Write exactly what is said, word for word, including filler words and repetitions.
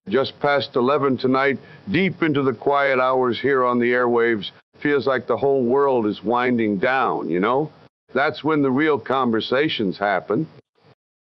Just past eleven tonight, deep into the quiet hours here on the airwaves, feels like the whole world is winding down, you know? That's when the real conversations happen.